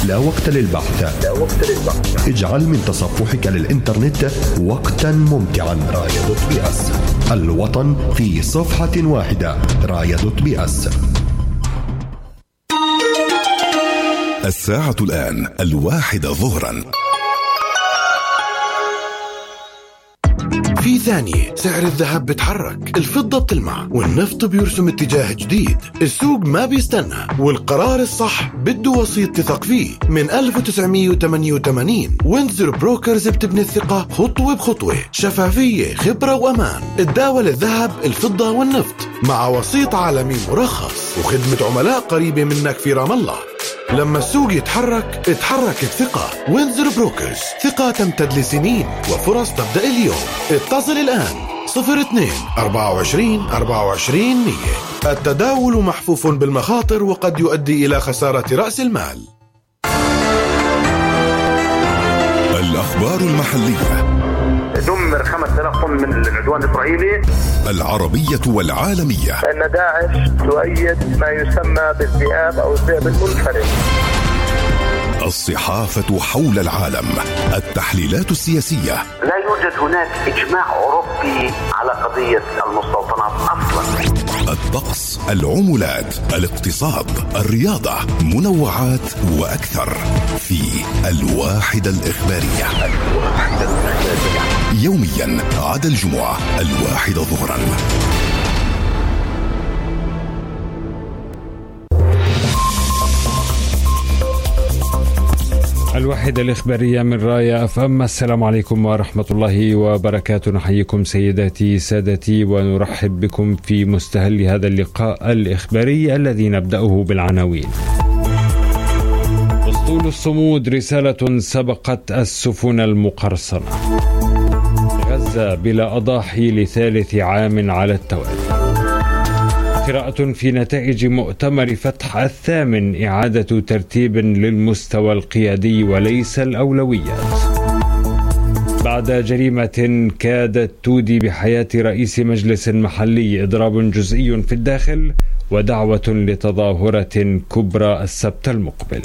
لا وقت للبحث. اجعل من تصفحك للإنترنت وقتا ممتعا. رايا.بي.اس، الوطن في صفحة واحدة. رايا.بي.اس. الساعة الآن 1 ظهرا. في ثانية سعر الذهب بتحرك، الفضة بتلمع، والنفط بيرسم اتجاه جديد. السوق ما بيستنى، والقرار الصح بده وسيط تثق فيه. من 1988 وينزر بروكرز بتبني الثقة خطوة بخطوة، شفافية، خبرة وأمان. تداول الذهب، الفضة والنفط مع وسيط عالمي مرخص، وخدمة عملاء قريبة منك في رام الله. لما السوق يتحرك الثقة. وينزر بروكرز، ثقة تمتد لسنين وفرص تبدأ اليوم. اتصل الآن 02-24-24-100. التداول محفوف بالمخاطر وقد يؤدي إلى خسارة رأس المال. الأخبار المحلية. دمر 5000 طن من العدوان الإسرائيلي. العربية والعالمية. أن داعش تؤيد ما يسمى بالذئاب أو الذئب المنفرد. الصحافة حول العالم. التحليلات السياسية. لا يوجد هناك إجماع أوروبي على قضية المستوطنات أصلا. الطقس، العملات، الاقتصاد، الرياضة، منوعات وأكثر في الواحدة الإخبارية. يوميا عدا الجمعة 1 ظهرا. الواحدة الإخبارية من رايا FM. السلام عليكم ورحمة الله وبركاته. نحييكم سيداتي سادتي ونرحب بكم في مستهل هذا اللقاء الإخباري الذي نبدأه بالعناوين. أسطول الصمود، رسالة سبقت السفن المقرصنة. غزة بلا أضاحي لثالث عام على التوالي. قراءة في نتائج مؤتمر فتح 8، إعادة ترتيب للمستوى القيادي وليس الأولويات. بعد جريمة كادت تودي بحياة رئيس مجلس محلي، إضراب جزئي في الداخل ودعوة لتظاهرة كبرى السبت المقبل.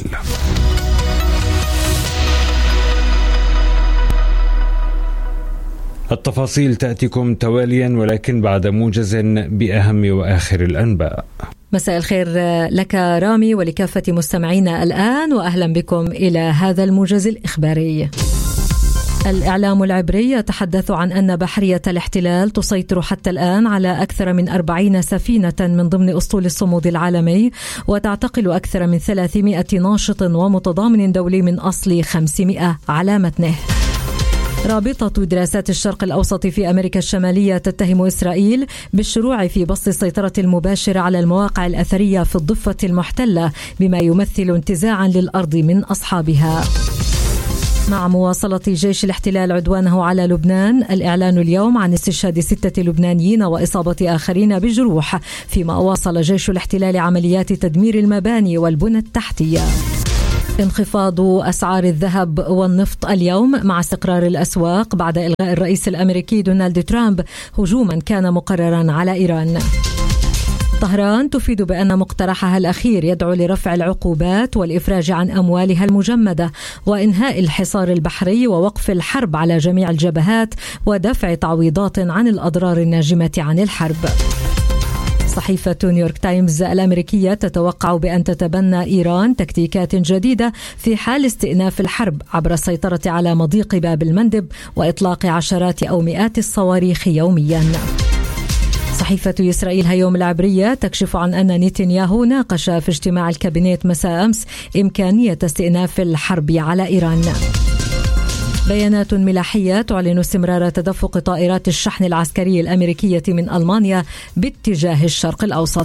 التفاصيل تأتيكم تواليا ولكن بعد موجز بأهم وآخر الأنباء. مساء الخير لك رامي ولكافة مستمعينا الآن، وأهلا بكم إلى هذا الموجز الإخباري. الإعلام العبري يتحدث عن أن بحرية الاحتلال تسيطر حتى الآن على أكثر من 40 سفينة من ضمن أسطول الصمود العالمي، وتعتقل أكثر من 300 ناشط ومتضامن دولي من أصل 500 على متنه. رابطة دراسات الشرق الأوسط في أمريكا الشمالية تتهم إسرائيل بالشروع في بسط السيطرة المباشرة على المواقع الأثرية في الضفة المحتلة، بما يمثل انتزاعا للأرض من أصحابها. مع مواصلة جيش الاحتلال عدوانه على لبنان، الإعلان اليوم عن استشهاد 6 لبنانيين وإصابة آخرين بجروح، فيما واصل جيش الاحتلال عمليات تدمير المباني والبنى التحتية. انخفاض أسعار الذهب والنفط اليوم مع استقرار الأسواق بعد إلغاء الرئيس الأمريكي دونالد ترامب هجوما كان مقررا على إيران. طهران تفيد بأن مقترحها الأخير يدعو لرفع العقوبات والإفراج عن أموالها المجمدة وإنهاء الحصار البحري ووقف الحرب على جميع الجبهات ودفع تعويضات عن الأضرار الناجمة عن الحرب. صحيفة نيويورك تايمز الأمريكية تتوقع بأن تتبنى إيران تكتيكات جديدة في حال استئناف الحرب عبر السيطرة على مضيق باب المندب وإطلاق عشرات أو مئات الصواريخ يوميا. صحيفة إسرائيل هيوم العبرية تكشف عن أن نتنياهو ناقش في اجتماع الكابينت مساء أمس إمكانية استئناف الحرب على إيران. بيانات ملاحية تعلن استمرار تدفق طائرات الشحن العسكري الأمريكية من ألمانيا باتجاه الشرق الأوسط.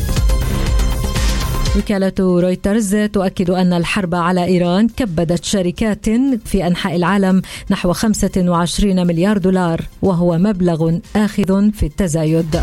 وكالة رويترز تؤكد أن الحرب على إيران كبدت شركات في أنحاء العالم نحو 25 مليار دولار، وهو مبلغ آخذ في التزايد.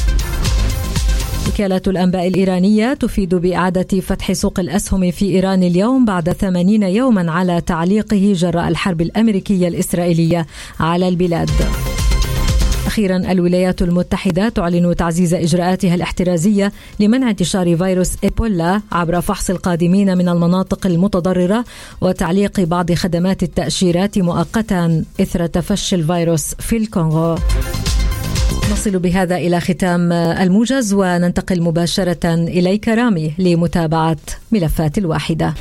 وكالة الأنباء الإيرانية تفيد بإعادة فتح سوق الأسهم في إيران اليوم بعد 80 يوما على تعليقه جراء الحرب الأمريكية الإسرائيلية على البلاد. أخيرا، الولايات المتحدة تعلن تعزيز إجراءاتها الاحترازية لمنع انتشار فيروس إيبولا عبر فحص القادمين من المناطق المتضررة وتعليق بعض خدمات التأشيرات مؤقتا إثر تفشي الفيروس في الكونغو. نصل بهذا إلى ختام الموجز وننتقل مباشرة إليك رامي لمتابعة ملفات الواحدة.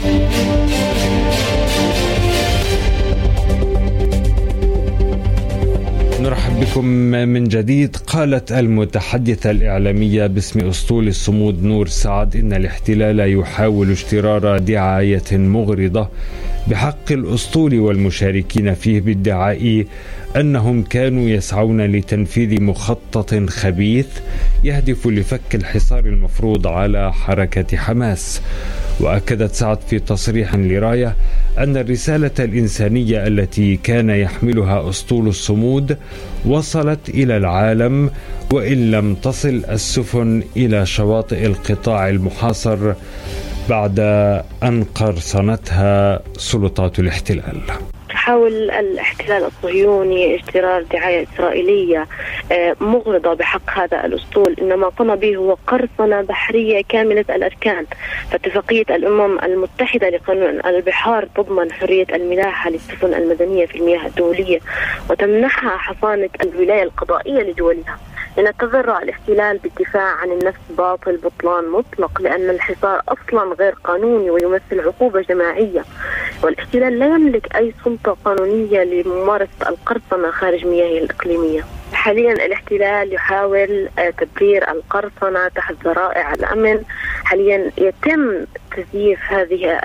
نرحب بكم من جديد. قالت المتحدثة الإعلامية باسم أسطول الصمود نور سعد إن الاحتلال يحاول اشترار دعاية مغرضة بحق الأسطول والمشاركين فيه بادعاء أنهم كانوا يسعون لتنفيذ مخطط خبيث يهدف لفك الحصار المفروض على حركة حماس. وأكدت سعد في تصريح لراية أن الرسالة الإنسانية التي كان يحملها أسطول الصمود وصلت إلى العالم، وإن لم تصل السفن إلى شواطئ القطاع المحاصر بعد أن قرصنتها سلطات الاحتلال. حاول الاحتلال الصهيوني اشترار دعاية إسرائيلية مغرضة بحق هذا الأسطول، إنما قام به هو قرصنة بحرية كاملة الأركان. فاتفاقية الأمم المتحدة لقانون البحار تضمن حرية الملاحة للسفن المدنية في المياه الدولية وتمنحها حصانة الولاية القضائية لدولها. إن التذرع الاحتلال بالدفاع عن النفس باطل بطلان مطلق، لأن الحصار أصلا غير قانوني ويمثل عقوبة جماعية، والاحتلال لا يملك أي سلطة قانونية لممارسة القرصنة خارج مياهه الإقليمية. حاليا الاحتلال يحاول تبرير القرصنة تحت ذرائع الأمن. حاليا يتم تزييف هذه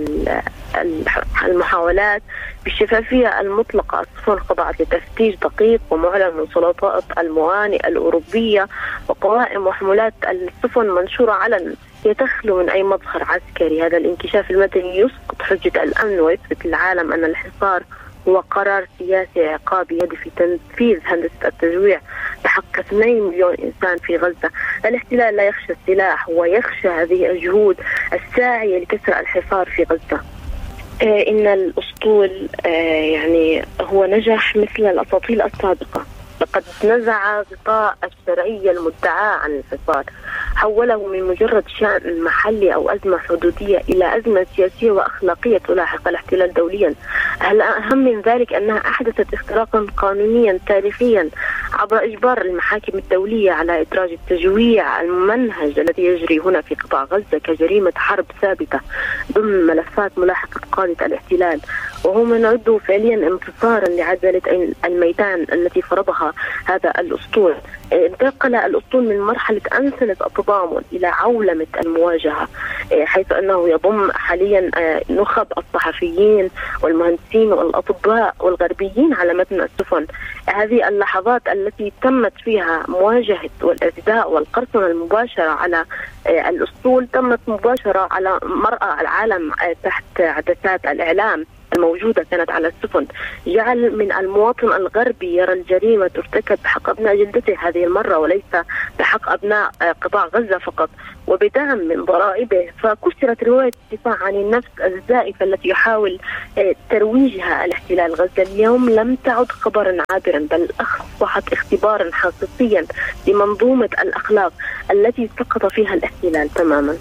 المحاولات بالشفافية المطلقة. السفن خضعت لتفتيش دقيق ومعلن من سلطات الموانئ الأوروبية، وقوائم وحمولات السفن منشورة علنا يتخلو من أي مظهر عسكري. هذا الانكشاف المدني يسقط حجة الأمن ويثبت للعالم أن الحصار هو قرار سياسي عقابي يهدف لتنفيذ هندسة التجويع بحق 2 مليون إنسان في غزة. الاحتلال لا يخشى السلاح، ويخشى هذه الجهود الساعية لكسر الحصار في غزة. إن الأسطول يعني هو نجح مثل الأساطيل السابقة. لقد نزع غطاء الشرعية المدعاة عن الحصار، حوله من مجرد شأن محلي أو أزمة حدودية إلى أزمة سياسية وأخلاقية تلاحق الاحتلال دوليا. الأهم من ذلك أنها أحدثت اختراقا قانونيا تاريخيا عبر إجبار المحاكم الدولية على إدراج التجويع الممنهج الذي يجري هنا في قطاع غزة كجريمة حرب ثابتة ضمن ملفات ملاحقة قادة الاحتلال، وهم يعدوا فعليا انتصارا لعزلة الميدان التي فرضها هذا الأسطول. انتقل الأسطول من مرحلة أنسنة التضامن إلى عولمة المواجهة، حيث أنه يضم حاليا نخب الصحفيين والمهندسين والأطباء والغربيين على متن السفن. هذه اللحظات التي تمت فيها مواجهة والاعتداء والقرصنة المباشرة على الأسطول تمت مباشرة على مرأى العالم تحت عدسات الإعلام الموجودة كانت على السفن، جعل من المواطن الغربي يرى الجريمة ترتكب بحق أبناء جلدته هذه المرة وليس بحق أبناء قطاع غزة فقط، وبدعم من ضرائبه. فكسرت رواية الدفاع عن النفس الزائفة التي يحاول ترويجها الاحتلال. غزة اليوم لم تعد خبرا عابرا، بل أصبحت اختبارا حقيقيا لمنظومة الأخلاق التي سقط فيها الاحتلال تماما.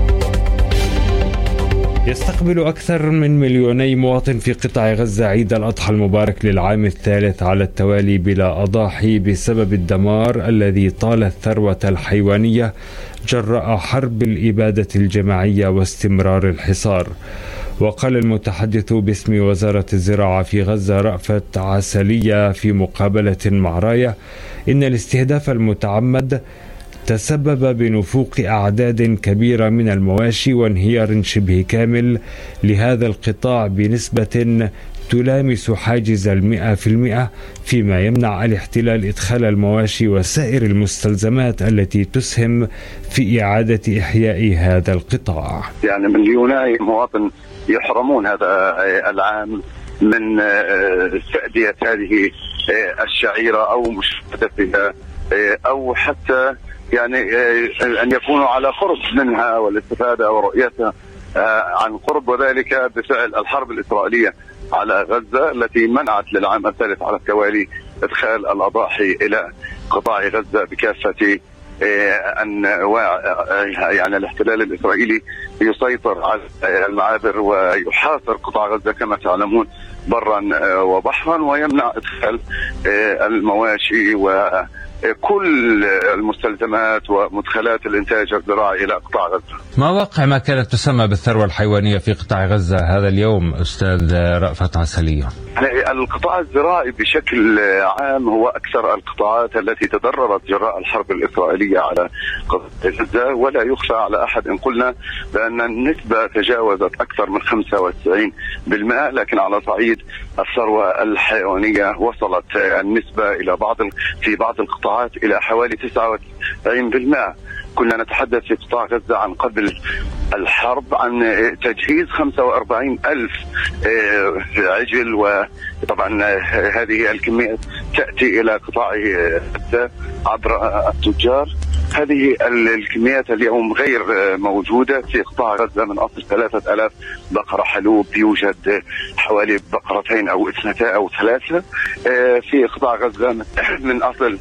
يستقبل أكثر من 2 مواطن في قطاع غزة عيد الأضحى المبارك للعام الثالث على التوالي بلا أضاحي بسبب الدمار الذي طال الثروة الحيوانية جراء حرب الإبادة الجماعية واستمرار الحصار. وقال المتحدث باسم وزارة الزراعة في غزة رأفت عسلية في مقابلة مع راية إن الاستهداف المتعمد تسبب بنفوق أعداد كبيرة من المواشي وانهيار شبه كامل لهذا القطاع بنسبة تلامس حاجز 100%، فيما يمنع الاحتلال إدخال المواشي وسائر المستلزمات التي تسهم في إعادة إحياء هذا القطاع. يعني مليوني مواطن يحرمون هذا العام من تأدية هذه الشعيرة أو مشاهدتها أو حتى يعني أن يكونوا على قرب منها والاستفادة ورؤيتها عن قرب، وذلك بفعل الحرب الإسرائيلية على غزة التي منعت للعام الثالث على التوالي إدخال الأضاحي إلى قطاع غزة بكافة أنواع. يعني الاحتلال الإسرائيلي يسيطر على المعابر ويحاصر قطاع غزة كما تعلمون برا وبحرا، ويمنع إدخال المواشي وكل المستلزمات ومدخلات الإنتاج الزراعي إلى قطاع غزة. ما واقع ما كانت تسمى بالثروة الحيوانية في قطاع غزة هذا اليوم أستاذ رأفت عسلية؟ القطاع الزراعي بشكل عام هو أكثر القطاعات التي تضررت جراء الحرب الإسرائيلية على قطاع غزة، ولا يخفى على أحد إن قلنا بأن النسبة تجاوزت أكثر من 95%، لكن على صعيد الثروة الحيوانية وصلت النسبة إلى في بعض القطاعات إلى حوالي 99%. كنا نتحدث في قطاع غزة عن قبل الحرب عن تجهيز 45,000 عجل، وطبعا هذه الكمية تأتي إلى قطاع غزة عبر التجار. هذه الكميات اليوم غير موجودة في قطاع غزة. من أصل 3,000 بقرة حلوب يوجد حوالي بقرتين أو 2 أو 3 في قطاع غزة. من أصل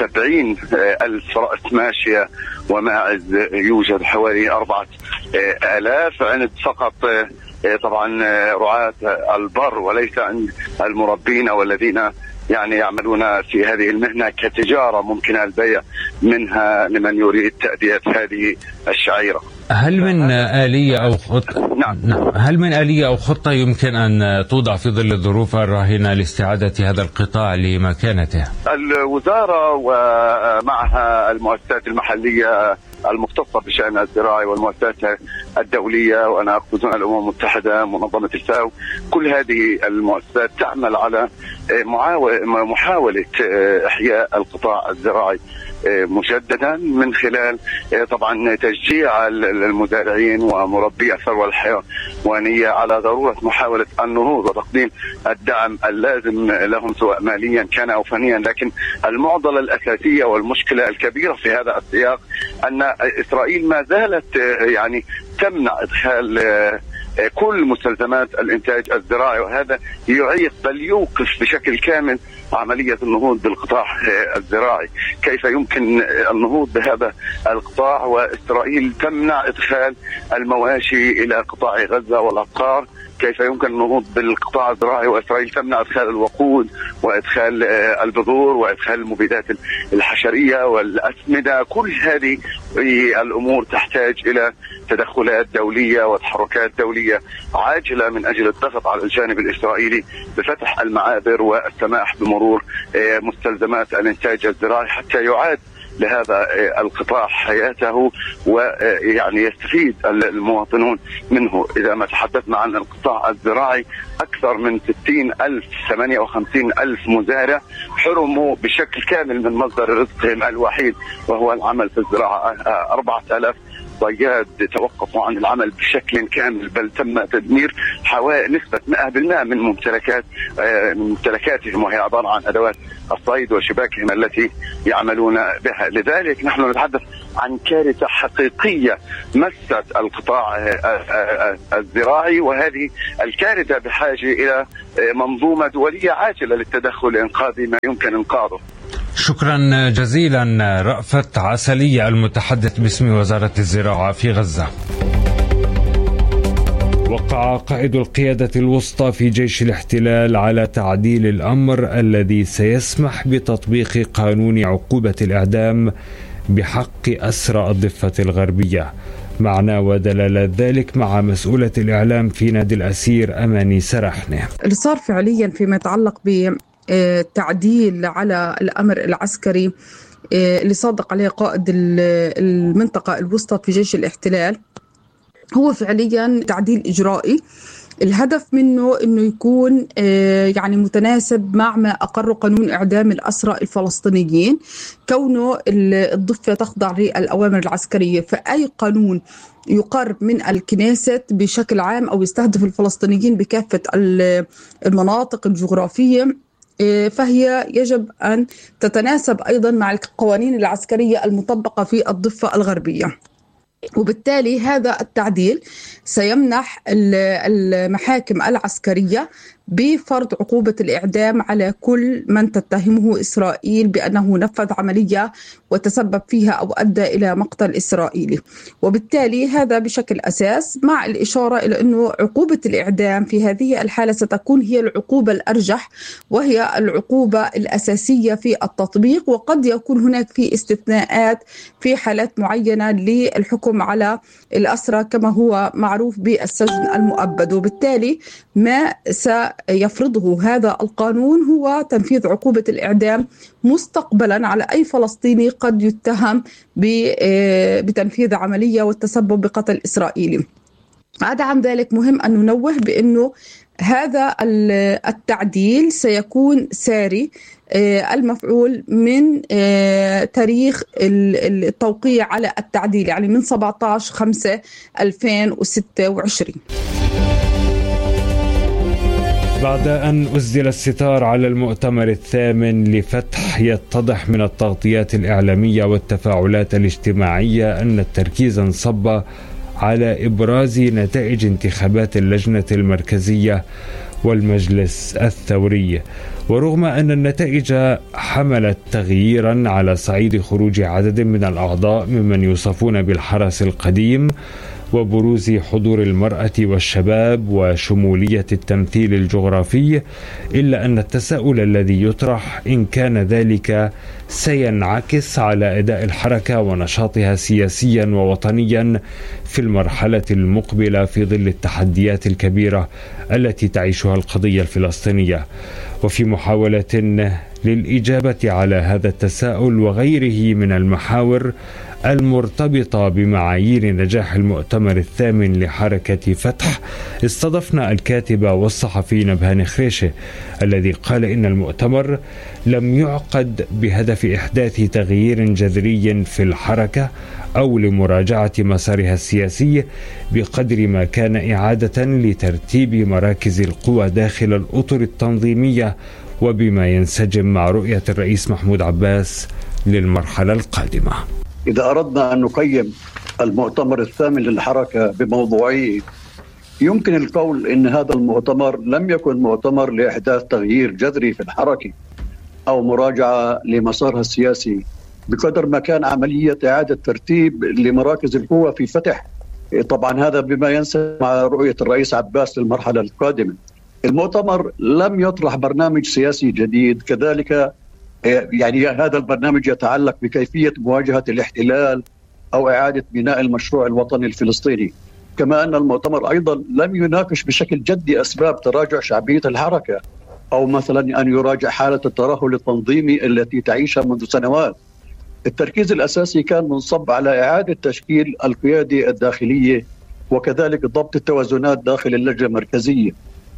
70,000 رأس ماشية وماعز يوجد حوالي 4,000. عند فقط طبعا رعاة البر، وليس عند المربين والذين يعني يعملون في هذه المهنة كتجارة ممكن البيع منها لمن يريد تأدية هذه الشعيرة. هل من آلية أو خطة؟ نعم. هل من آلية أو خطة يمكن أن توضع في ظل الظروف الراهنة لاستعادة هذا القطاع لمكانته؟ الوزارة ومعها المؤسسات المحلية المختصة بشأن الزراعي والمؤسسات الدولية، وأنا أقصد الأمم المتحدة، منظمة الفاو، كل هذه المؤسسات تعمل على محاولة إحياء القطاع الزراعي مجددا من خلال طبعا تشجيع المزارعين ومربي الثروة الحيوانية على ضرورة محاولة النهوض وتقديم الدعم اللازم لهم سواء ماليا كان أو فنيا. لكن المعضلة الأساسية والمشكلة الكبيرة في هذا السياق أن إسرائيل ما زالت يعني تمنع إدخال كل مستلزمات الإنتاج الزراعي، وهذا يعيق بل يوقف بشكل كامل عملية النهوض بالقطاع الزراعي. كيف يمكن النهوض بهذا القطاع وإسرائيل تمنع إدخال المواشي إلى قطاع غزة والأبقار؟ كيف يمكن النهوض بالقطاع الزراعي وإسرائيل تمنع إدخال الوقود وإدخال البذور وإدخال المبيدات الحشرية والأسمدة؟ كل هذه الأمور تحتاج إلى تدخلات دولية وتحركات دولية عاجلة من أجل الضغط على الجانب الإسرائيلي بفتح المعابر والسماح بمرور مستلزمات الإنتاج الزراعي حتى يعاد لهذا القطاع حياته ويعني يستفيد المواطنون منه. إذا ما تحدثنا عن القطاع الزراعي أكثر من 60,000 58,000 مزارع حرموا بشكل كامل من مصدر رزقهم الوحيد وهو العمل في الزراعة. 4,000 صياد توقفوا عن العمل بشكل كامل، بل تم تدمير نسبة 100% من ممتلكاتهم، وهي عبارة عن أدوات الصيد وشباكهم التي يعملون بها. لذلك نحن نتحدث عن كارثة حقيقية مست القطاع الزراعي، وهذه الكارثة بحاجة إلى منظومة دولية عاجلة للتدخل لإنقاذ ما يمكن إنقاذه. شكرا جزيلا رأفت عسلية المتحدث باسم وزارة الزراعة في غزة. وقع قائد القيادة الوسطى في جيش الاحتلال على تعديل الأمر الذي سيسمح بتطبيق قانون عقوبة الإعدام بحق أسرى الضفة الغربية. معنا ودلالة ذلك مع مسؤولة الإعلام في نادي الأسير أماني سرحنة. اللي صار فعليا فيما يتعلق بالتعديل على الأمر العسكري اللي صادق عليه قائد المنطقة الوسطى في جيش الاحتلال هو فعليا تعديل إجرائي. الهدف منه أنه يكون يعني متناسب مع ما أقر قانون إعدام الأسرى الفلسطينيين، كونه الضفة تخضع للأوامر العسكرية. فأي قانون يقر من الكنيست بشكل عام أو يستهدف الفلسطينيين بكافة المناطق الجغرافية فهي يجب أن تتناسب أيضا مع القوانين العسكرية المطبقة في الضفة الغربية. وبالتالي هذا التعديل سيمنح المحاكم العسكرية بفرض عقوبة الإعدام على كل من تتهمه إسرائيل بأنه نفذ عملية وتسبب فيها أو أدى إلى مقتل إسرائيلي. وبالتالي هذا بشكل أساس، مع الإشارة إلى أنه عقوبة الإعدام في هذه الحالة ستكون هي العقوبة الأرجح وهي العقوبة الأساسية في التطبيق، وقد يكون هناك في استثناءات في حالات معينة للحكم على الأسرى كما هو معروف بالسجن المؤبد. وبالتالي ما سيفرضه هذا القانون هو تنفيذ عقوبة الإعدام مستقبلا على أي فلسطيني قد يتهم بتنفيذ عملية والتسبب بقتل إسرائيلي. عدا عن ذلك مهم أن ننوه بأنه هذا التعديل سيكون ساري المفعول من تاريخ التوقيع على التعديل، يعني من 17/5/2026. بعد أن أسدل الستار على المؤتمر الثامن لفتح، يتضح من التغطيات الإعلامية والتفاعلات الاجتماعية أن التركيز انصب على إبراز نتائج انتخابات اللجنة المركزية والمجلس الثوري. ورغم أن النتائج حملت تغييرا على صعيد خروج عدد من الأعضاء ممن يوصفون بالحرس القديم وبروز حضور المرأة والشباب وشمولية التمثيل الجغرافي، إلا أن التساؤل الذي يطرح إن كان ذلك سينعكس على أداء الحركة ونشاطها سياسيا ووطنيا في المرحلة المقبلة في ظل التحديات الكبيرة التي تعيشها القضية الفلسطينية. وفي محاولة للإجابة على هذا التساؤل وغيره من المحاور المرتبطة بمعايير نجاح المؤتمر الثامن لحركة فتح، استضفنا الكاتب والصحفي نبهان خريشة الذي قال إن المؤتمر لم يعقد بهدف إحداث تغيير جذري في الحركة أو لمراجعة مسارها السياسي، بقدر ما كان إعادة لترتيب مراكز القوى داخل الأطر التنظيمية، وبما ينسجم مع رؤية الرئيس محمود عباس للمرحلة القادمة. إذا أردنا أن نقيم المؤتمر الثامن للحركة بموضوعية، يمكن القول إن هذا المؤتمر لم يكن مؤتمر لإحداث تغيير جذري في الحركة أو مراجعة لمسارها السياسي، بقدر ما كان عملية إعادة ترتيب لمراكز القوة في فتح. طبعا هذا بما ينسب مع رؤية الرئيس عباس للمرحلة القادمة. المؤتمر لم يطرح برنامج سياسي جديد، كذلك يعني هذا البرنامج يتعلق بكيفية مواجهة الاحتلال أو إعادة بناء المشروع الوطني الفلسطيني. كما أن المؤتمر أيضا لم يناقش بشكل جدي أسباب تراجع شعبية الحركة، أو مثلا أن يراجع حالة الترهل التنظيمي التي تعيشها منذ سنوات. التركيز الأساسي كان منصب على إعادة تشكيل القيادة الداخلية وكذلك ضبط التوازنات داخل اللجنة المركزية.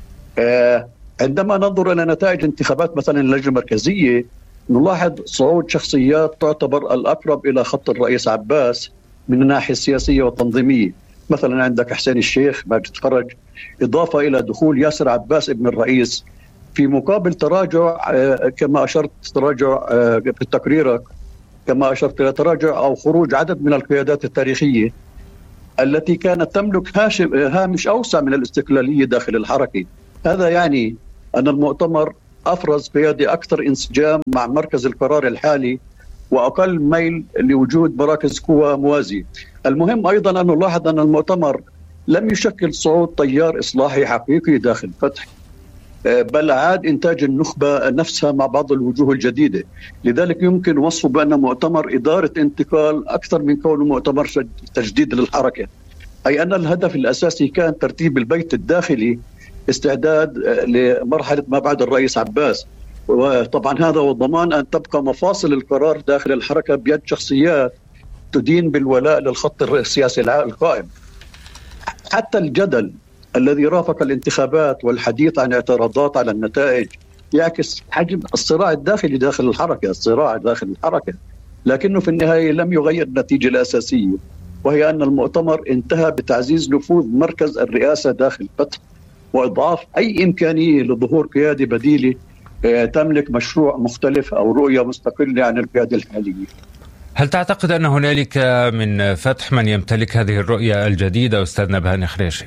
عندما ننظر إلى نتائج انتخابات مثلا اللجنة المركزية، نلاحظ صعود شخصيات تعتبر الأقرب إلى خط الرئيس عباس من الناحية السياسية والتنظيمية. مثلا عندك حسين الشيخ، ماجد فرج، إضافة إلى دخول ياسر عباس ابن الرئيس، في مقابل تراجع كما أشرت تراجع في تقريرك، كما أشرت إلى تراجع أو خروج عدد من القيادات التاريخية التي كانت تملك هامش أوسع من الاستقلالية داخل الحركة. هذا يعني أن المؤتمر أفرز قيادة أكثر انسجام مع مركز القرار الحالي وأقل ميل لوجود مراكز قوى موازية. المهم أيضا أن نلاحظ أن المؤتمر لم يشكل صعود تيار إصلاحي حقيقي داخل فتح، بل عاد إنتاج النخبة نفسها مع بعض الوجوه الجديدة. لذلك يمكن وصفه بأنه مؤتمر إدارة انتقال أكثر من كونه مؤتمر تجديد للحركة، أي أن الهدف الأساسي كان ترتيب البيت الداخلي، استعداد لمرحلة ما بعد الرئيس عباس. وطبعا هذا هو ضمان أن تبقى مفاصل القرار داخل الحركة بيد شخصيات تدين بالولاء للخط السياسي القائم. حتى الجدل الذي رافق الانتخابات والحديث عن اعتراضات على النتائج يعكس حجم الصراع الداخلي داخل الحركة، الصراع داخل الحركة، لكنه في النهاية لم يغير النتيجة الأساسية، وهي أن المؤتمر انتهى بتعزيز نفوذ مركز الرئاسة داخل فتح وإضعاف أي إمكانية لظهور قيادة بديلة تملك مشروع مختلف أو رؤية مستقلة عن القيادة الحالية. هل تعتقد أن هنالك من فتح من يمتلك هذه الرؤية الجديدة أستاذ نبهان خريشي؟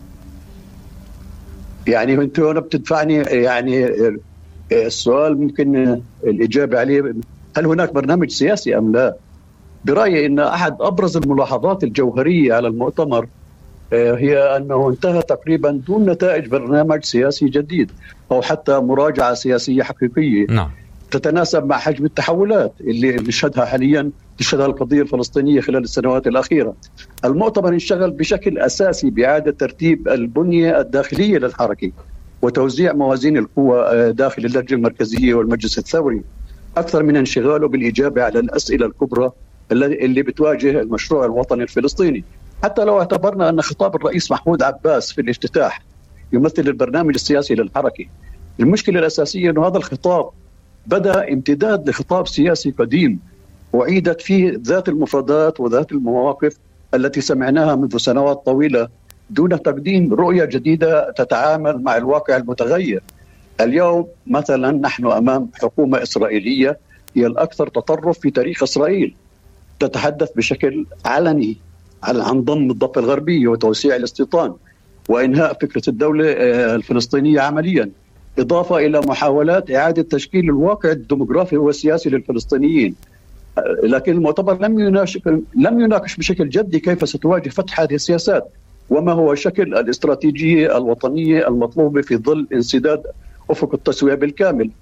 يعني أنت هنا بتدفعني، يعني السؤال ممكن الإجابة عليه هل هناك برنامج سياسي أم لا؟ برأيي أن أحد أبرز الملاحظات الجوهرية على المؤتمر هي أنه انتهى تقريبا دون نتائج برنامج سياسي جديد أو حتى مراجعة سياسية حقيقية. نعم. تتناسب مع حجم التحولات اللي نشهدها حاليا، تشهدها القضية الفلسطينية خلال السنوات الأخيرة. المؤتمر انشغل بشكل أساسي بإعادة ترتيب البنية الداخلية للحركة وتوزيع موازين القوى داخل اللجنة المركزية والمجلس الثوري، أكثر من انشغاله بالإجابة على الأسئلة الكبرى اللي بتواجه المشروع الوطني الفلسطيني. حتى لو اعتبرنا أن خطاب الرئيس محمود عباس في الافتتاح يمثل البرنامج السياسي للحركة، المشكلة الأساسية أن هذا الخطاب بدأ امتداد لخطاب سياسي قديم وعيدت فيه ذات المفردات وذات المواقف التي سمعناها منذ سنوات طويلة دون تقديم رؤية جديدة تتعامل مع الواقع المتغير. اليوم مثلا نحن أمام حكومة إسرائيلية هي الأكثر تطرف في تاريخ إسرائيل، تتحدث بشكل علني عن ضم الضفة الغربية وتوسيع الاستيطان وإنهاء فكرة الدولة الفلسطينية عمليا، إضافة إلى محاولات إعادة تشكيل الواقع الديموغرافي والسياسي للفلسطينيين. لكن المؤتمر لم يناقش بشكل جدي كيف ستواجه فتح هذه السياسات وما هو شكل الاستراتيجية الوطنية المطلوبة في ظل انسداد أفق التسوية بالكامل.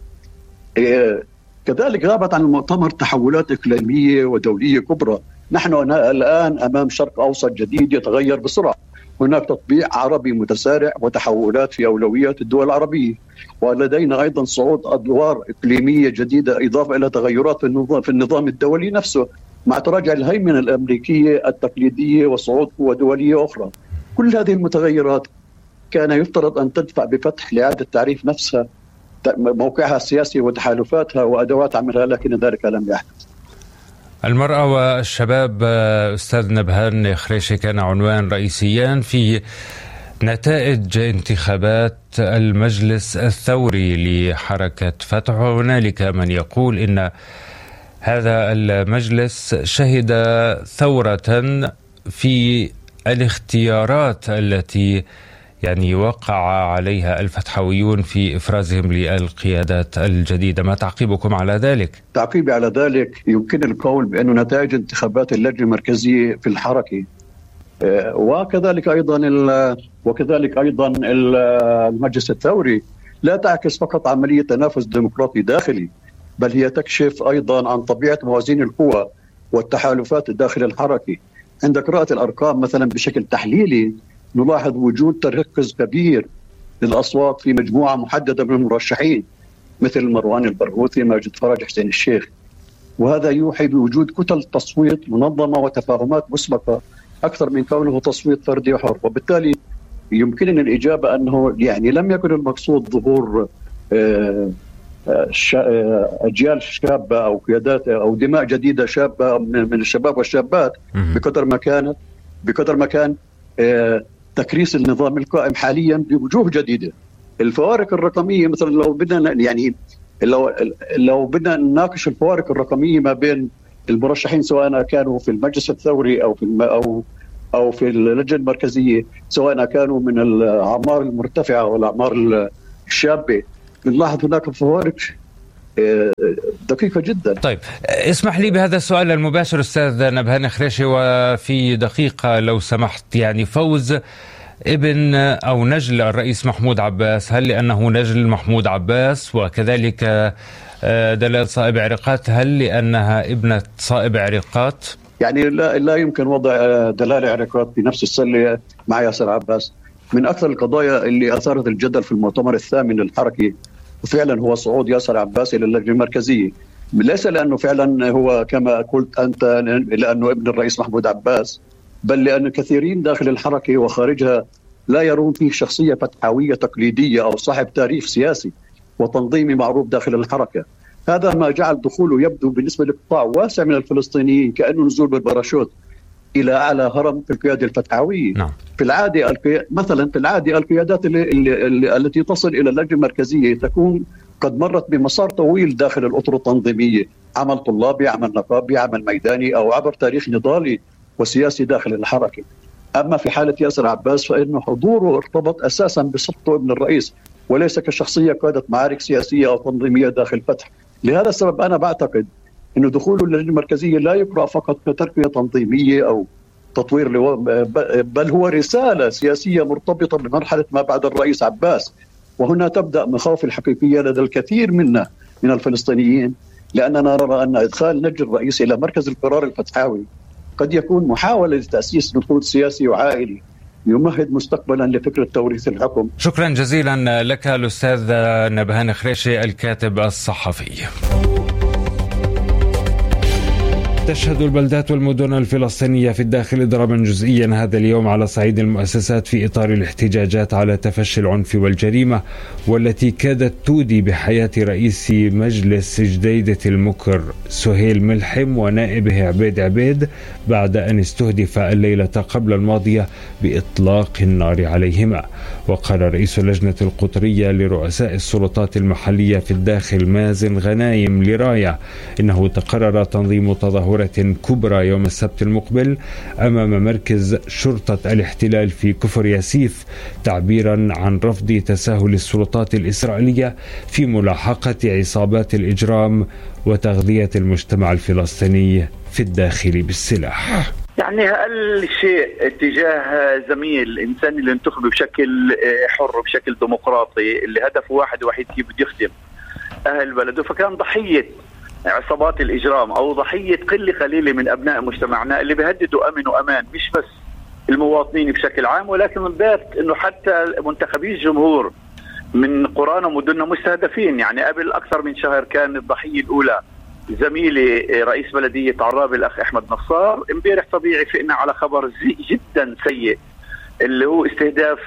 كذلك غابت عن المؤتمر تحولات إقليمية ودولية كبرى. نحن الآن أمام شرق أوسط جديد يتغير بسرعة، هناك تطبيع عربي متسارع وتحولات في أولويات الدول العربية، ولدينا أيضا صعود أدوار إقليمية جديدة إضافة إلى تغيرات في النظام الدولي نفسه مع تراجع الهيمنة الأمريكية التقليدية وصعود قوى دولية أخرى. كل هذه المتغيرات كان يفترض أن تدفع بفتح لإعادة تعريف نفسها موقعها السياسي وتحالفاتها وأدوات عملها، لكن ذلك لم يحدث. المرأة والشباب أستاذ نبهان خريشي كان عنوان رئيسيان في نتائج انتخابات المجلس الثوري لحركة فتح. هنالك من يقول إن هذا المجلس شهد ثورة في الاختيارات التي يعني وقع عليها الفتحويون في إفرازهم للقيادات الجديدة. ما تعقيبكم على ذلك؟ تعقيبي على ذلك يمكن القول بأن نتائج انتخابات اللجنة المركزية في الحركة وكذلك أيضا المجلس الثوري لا تعكس فقط عملية تنافس ديمقراطي داخلي، بل هي تكشف أيضا عن طبيعة موازين القوى والتحالفات داخل الحركة. عند قراءة الأرقام مثلا بشكل تحليلي نلاحظ وجود تركز كبير للأصوات في مجموعة محددة من المرشحين مثل مروان البرغوثي، ماجد فرج، حسين الشيخ، وهذا يوحي بوجود كتل تصويت منظمة وتفاهمات مسبقة أكثر من كونه تصويت فردي وحر. وبالتالي يمكننا الإجابة أنه يعني لم يكن المقصود ظهور أجيال شابة أو قيادات أو دماء جديدة شابة من الشباب والشابات بقدر ما كان تكريس النظام القائم حاليا بوجوه جديدة. الفوارق الرقمية مثلا لو بدنا نناقش الفوارق الرقمية ما بين المرشحين سواء كانوا في المجلس الثوري أو في اللجنة المركزية، سواء كانوا من الأعمار المرتفعة والأعمار الشابة، نلاحظ هناك فوارق دقيقة جدا. طيب اسمح لي بهذا السؤال المباشر أستاذ نبهان خريشي، وفي دقيقة لو سمحت، يعني فوز ابن أو نجل الرئيس محمود عباس، هل لأنه نجل محمود عباس؟ وكذلك دلال صائب عريقات، هل لأنها ابنة صائب عريقات؟ يعني لا يمكن وضع دلال عريقات في نفس السلة مع ياسر عباس. من أكثر القضايا اللي أثارت الجدل في المؤتمر الثامن للحركة وفعلا هو صعود ياسر عباس إلى اللجنة المركزية، ليس لأنه فعلا هو كما قلت أنت لأنه ابن الرئيس محمود عباس، بل لأن كثيرين داخل الحركة وخارجها لا يرون فيه شخصية فتحاوية تقليدية أو صاحب تاريخ سياسي وتنظيمي معروف داخل الحركة. هذا ما جعل دخوله يبدو بالنسبة لقطاع واسع من الفلسطينيين كأنه نزول بالباراشوت إلى أعلى هرم في القيادة الفتحاوية. نعم. في العادة القيادات التي تصل إلى اللجنة المركزية تكون قد مرت بمسار طويل داخل الأطر التنظيمية، عمل طلابي، عمل نقابي، عمل ميداني، أو عبر تاريخ نضالي وسياسي داخل الحركة. أما في حالة ياسر عباس فإنه حضوره ارتبط أساسا بصفته ابن الرئيس، وليس كشخصية قادت معارك سياسية أو تنظيمية داخل فتح. لهذا السبب أنا بعتقد أنه دخوله للجنة المركزية لا يقرأ فقط كتربية تنظيمية أو تطوير بل هو رسالة سياسية مرتبطة بمرحلة ما بعد الرئيس عباس. وهنا تبدأ مخاوف الحقيقية لدى الكثير منا من الفلسطينيين، لأننا نرى أن إدخال نجل الرئيس إلى مركز القرار الفتحاوي قد يكون محاولة لتأسيس نفوذ سياسي وعائلي يمهد مستقبلا لفكرة توريث الحكم. شكرا جزيلا لك الأستاذ نبهان خريشي الكاتب الصحفي. تشهد البلدات والمدن الفلسطينية في الداخل إضرابا جزئيا هذا اليوم على صعيد المؤسسات في إطار الاحتجاجات على تفشي العنف والجريمة، والتي كادت تودي بحياة رئيس مجلس جديدة المكر سهيل ملحم ونائبه عبيد عبيد بعد أن استهدف الليلة قبل الماضية بإطلاق النار عليهما. وقال رئيس اللجنة القطرية لرؤساء السلطات المحلية في الداخل مازن غنايم لراية إنه تقرر تنظيم تظاهرة كبرى يوم السبت المقبل أمام مركز شرطة الاحتلال في كفر ياسيف، تعبيرا عن رفض تساهل السلطات الإسرائيلية في ملاحقة عصابات الإجرام وتغذية المجتمع الفلسطيني في الداخل بالسلاح. يعني أقل شيء اتجاه زميل إنسان اللي انتخب بشكل حر بشكل ديمقراطي اللي هدفه واحد وحيد كيف بده يخدم أهل بلده، فكان ضحية عصابات الإجرام أو ضحية قلة قليلة من أبناء مجتمعنا اللي بيهددوا أمن وأمان مش بس المواطنين بشكل عام، ولكن بات إنه حتى منتخبي الجمهور من قرانا ومدننا مستهدفين. يعني قبل أكثر من شهر كان الضحية الأولى زميلي رئيس بلدية عراب الأخ أحمد نصار. امبارح طبيعي فإنا على خبر جدا سيء اللي هو استهداف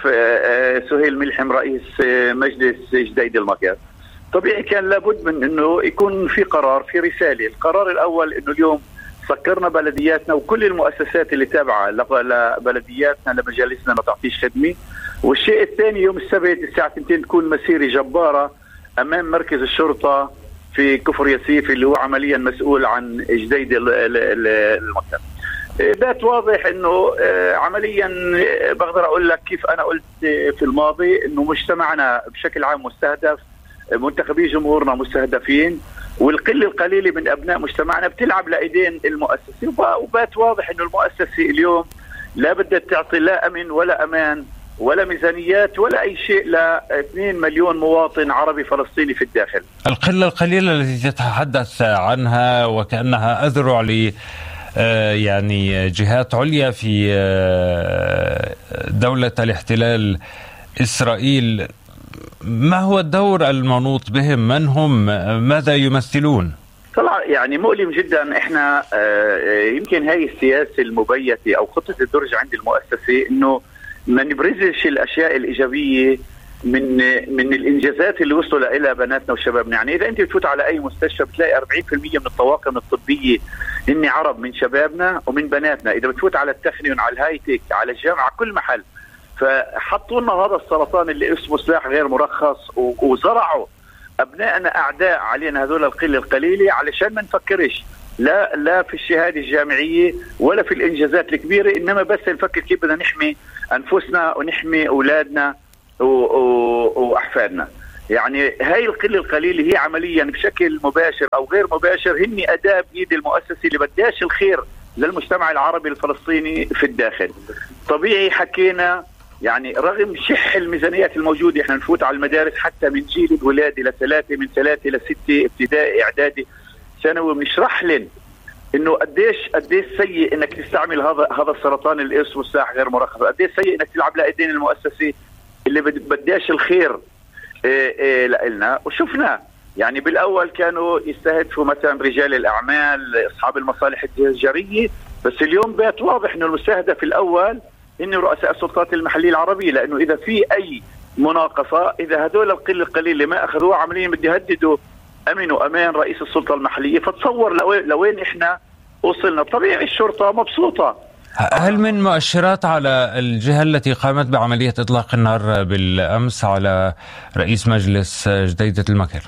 سهيل ملحم رئيس مجلس جديد المكر. طبيعي كان لابد من انه يكون في قرار، في رساله. القرار الاول انه اليوم سكرنا بلدياتنا وكل المؤسسات اللي تابعه لبلدياتنا لمجالسنا ما تعطيش خدمه. والشيء الثاني يوم السبت الساعه 2 تكون مسيره جباره امام مركز الشرطه في كفر ياسيف اللي هو عمليا مسؤول عن جديد المكتب. بات واضح انه عمليا بقدر اقول لك كيف انا قلت في الماضي انه مجتمعنا بشكل عام مستهدف، منتخبي جمهورنا مستهدفين، والقله القليله من ابناء مجتمعنا بتلعب لايدين المؤسسه. وبات واضح انه المؤسسه اليوم لا بدها تعطي لا امن ولا امان ولا ميزانيات ولا اي شيء ل 2 مليون مواطن عربي فلسطيني في الداخل. القله القليله التي تتحدث عنها وكانها اذرع ل يعني جهات عليا في دولة الاحتلال إسرائيل، ما هو الدور المنوط بهم؟ من هم؟ ماذا يمثلون؟ طبعا يعني مؤلم جدا. احنا يمكن هاي السياسة المبيتة او خطة الدرج عند المؤسسة انه ما نبرزش الاشياء الايجابية من الانجازات اللي وصلوا لها بناتنا وشبابنا. يعني اذا انت بتفوت على اي مستشفى بتلاقي 40% من الطواقم الطبية هن عرب من شبابنا ومن بناتنا. اذا بتفوت على التقنية على الهايتك على الجامعة كل محل. فحطوا لنا هذا السرطان اللي اسمه سلاح غير مرخص وزرعوا ابنائنا اعداء علينا هذول القله القليله علشان ما نفكرش لا في الشهاده الجامعيه ولا في الانجازات الكبيره، انما بس نفكر كيف بدنا نحمي انفسنا ونحمي اولادنا واحفادنا. يعني هاي القله القليله هي عمليا بشكل مباشر او غير مباشر هن اداه بايد المؤسسه اللي بداش الخير للمجتمع العربي الفلسطيني في الداخل. طبيعي حكينا يعني رغم شح الميزانيات الموجودة احنا نفوت على المدارس حتى من جيل الولادة لثلاثة، من 3 إلى 6 ابتدائي اعدادي ثانوي، بنشرح لهم انه قديش سيء انك تستعمل هذا السرطان اللي اسمه سلاح غير مرخص، قديش سيء انك تلعب لايدين المؤسسة اللي بداش الخير لنا. وشفنا يعني بالاول كانوا يستهدفوا مثلا رجال الاعمال اصحاب المصالح التجارية، بس اليوم بات واضح انه المستهدف الاول إنه رؤساء السلطات المحلية العربية، لأنه إذا في أي مناقصة إذا هذول القلة القليلة ما أخذوها عمليا بدي يهددوا أمن وأمان رئيس السلطة المحلية. فتصور لوين إحنا وصلنا. طبيعي الشرطة مبسوطة. هل من مؤشرات على الجهة التي قامت بعملية إطلاق النار بالأمس على رئيس مجلس جديدة المكر؟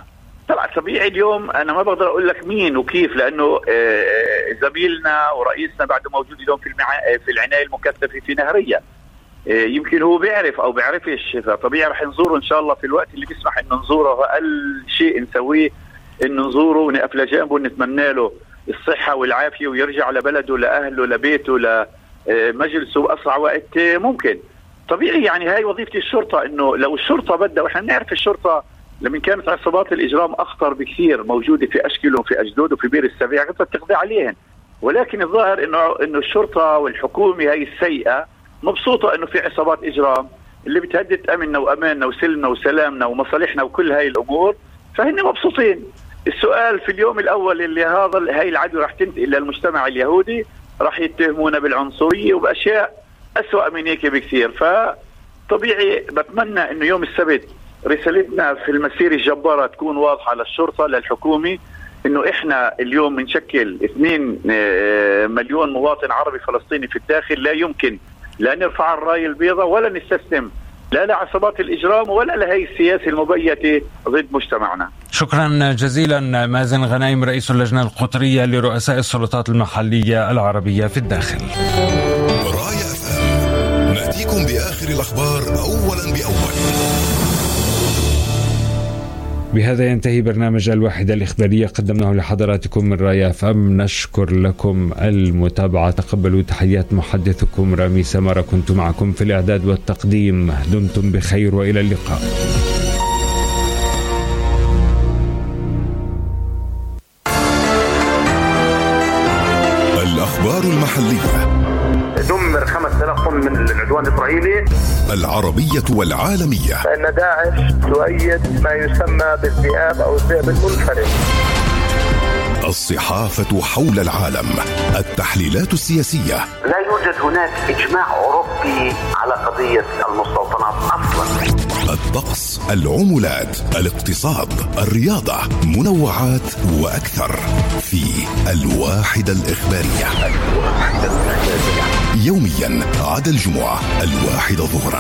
طبعا طبيعي اليوم انا ما بقدر اقول لك مين وكيف، لانه زميلنا ورئيسنا بعده موجود اليوم في العنايه المكثفه في نهريه، يمكن هو بيعرف او بيعرفش، فطبيعي رح نزوره ان شاء الله في الوقت اللي بيسمح انه نزوره. اقل شيء نسويه انه نزوره ونقف لجانبه ونتمنى له الصحه والعافيه ويرجع لبلده لاهله لبيته لمجلسه باسرع وقت ممكن. طبيعي يعني هاي وظيفه الشرطه، انه لو الشرطه بدها، واحنا بنعرف الشرطه لما كانت عصابات الاجرام اخطر بكثير موجوده في اشكال وفي اجدود وفي بير السبيع كانت تقضي عليهم، ولكن الظاهر انه الشرطه والحكومه هاي السيئه مبسوطه انه في عصابات اجرام اللي بتهدد امننا واماننا وسلمنا وسلامنا ومصالحنا وكل هاي الامور، فهن مبسوطين. السؤال في اليوم الاول اللي هاي العدوى رح تنتقل للمجتمع اليهودي، رح يتهمونا بالعنصريه وباشياء اسوأ من هيك بكثير. فطبيعي بتمنى انه يوم السبت رسالتنا في المسيرة الجبارة تكون واضحة للشرطة للحكومة، انه احنا اليوم بنشكل 2 مليون مواطن عربي فلسطيني في الداخل، لا يمكن لا نرفع الراية البيضاء ولا نستسلم لا لعصابات الإجرام ولا لهي السياسة المبيتة ضد مجتمعنا. شكرا جزيلا مازن غنايم، رئيس اللجنة القطرية لرؤساء السلطات المحلية العربية في الداخل. راية FM نأتيكم بآخر الأخبار أولا بأول. بهذا ينتهي برنامج الواحدة الإخبارية قدمناه لحضراتكم من راية FM. نشكر لكم المتابعة. تقبلوا تحيات محدثكم رامي سمرة، كنت معكم في الإعداد والتقديم. دمتم بخير وإلى اللقاء. الأخبار المحلية. دمر 5000 طن من العدوان الإسرائيلي. العربية والعالمية. فإن داعش تؤيد ما يسمى بالذئاب أو الذئب المنفرد. الصحافة حول العالم. التحليلات السياسية. لا يوجد هناك إجماع أوروبي على قضية المستوطنات أصلا. الطقس، العملات، الاقتصاد، الرياضة، منوعات وأكثر في الواحدة الإخبارية. يوميا عدا الجمعة 1 ظهرا.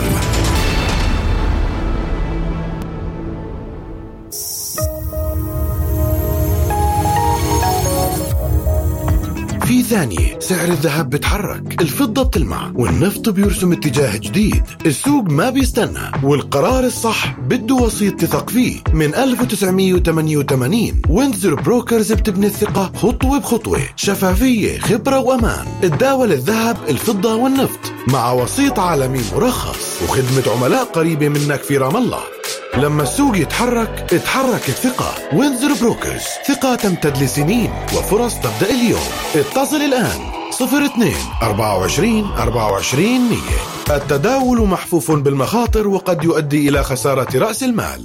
في ثانية سعر الذهب بتحرك، الفضة بتلمع، والنفط بيرسم اتجاه جديد. السوق ما بيستنى، والقرار الصح بده وسيط تثق فيه. من 1988 وينزر بروكرز بتبني الثقة خطوة بخطوة، شفافية، خبرة وأمان. تداول الذهب، الفضة والنفط مع وسيط عالمي مرخص وخدمة عملاء قريبة منك في رام الله. لما السوق يتحرك اتحرك الثقة. وينزر بروكرز، ثقة تمتد لسنين وفرص تبدأ اليوم. اتصل الآن 02 24 24 100. التداول محفوف بالمخاطر وقد يؤدي إلى خسارة رأس المال.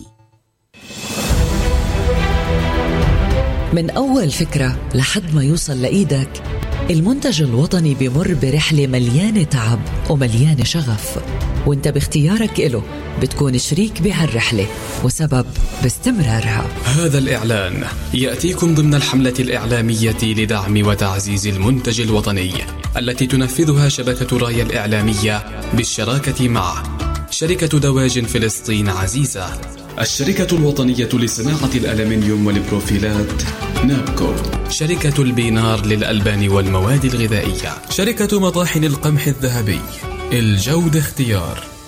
من أول فكرة لحد ما يوصل لإيدك، المنتج الوطني بمر برحلة مليانة تعب ومليانة شغف، وانت باختيارك إله بتكون شريك بهالرحلة وسبب باستمرارها. هذا الإعلان يأتيكم ضمن الحملة الإعلامية لدعم وتعزيز المنتج الوطني التي تنفذها شبكة راية الإعلامية بالشراكة مع شركة دواجن فلسطين عزيزة، الشركة الوطنية لصناعة الألمنيوم والبروفيلات نابكو، شركة البينار للألبان والمواد الغذائية، شركة مطاحن القمح الذهبي. الجودة اختيار.